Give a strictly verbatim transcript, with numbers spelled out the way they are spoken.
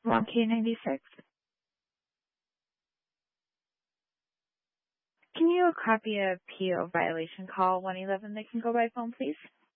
one K ninety-six. Can you copy a P O violation call one eleven that can go by phone, please?